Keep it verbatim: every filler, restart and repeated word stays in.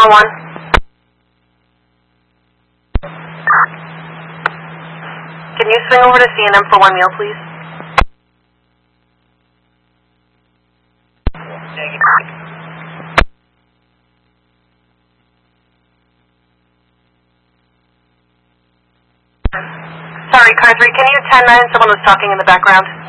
one one. Can you swing over to C and M for one meal, please? Sorry, car three, can you ten nine? Someone was talking in the background.